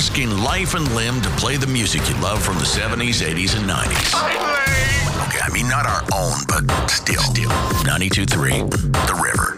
risking life and limb to play the music you love from the 70s, 80s, and 90s. Okay, I mean, not our own, but still. 92.3 The River.